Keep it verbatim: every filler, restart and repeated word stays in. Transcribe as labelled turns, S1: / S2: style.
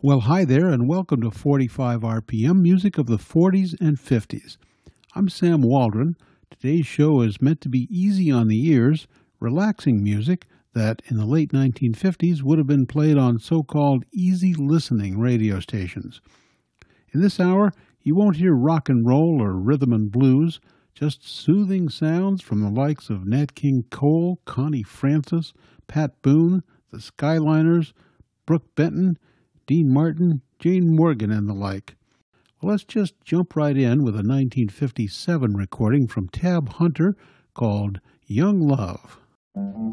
S1: Well, hi there, and welcome to forty-five R P M, music of the forties and fifties. I'm Sam Waldron. Today's show is meant to be easy on the ears, relaxing music that in the late nineteen fifties would have been played on so-called easy listening radio stations. In this hour, you won't hear rock and roll or rhythm and blues, just soothing sounds from the likes of Nat King Cole, Connie Francis, Pat Boone, the Skyliners, Brooke Benton, Dean Martin, Jane Morgan, and the like. Well, let's just jump right in with a nineteen fifty-seven recording from Tab Hunter called Young Love.